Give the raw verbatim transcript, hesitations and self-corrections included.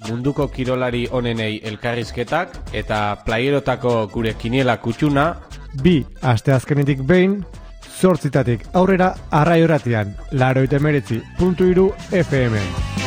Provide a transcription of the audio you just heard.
munduko kirolari onenei elkarrizketak eta playerotako gure kiniela kutxuna. Bi asteazkenetik behin, zortzitatik aurrera arraio ratian, laurogeita hemeretzi puntu hiru F M.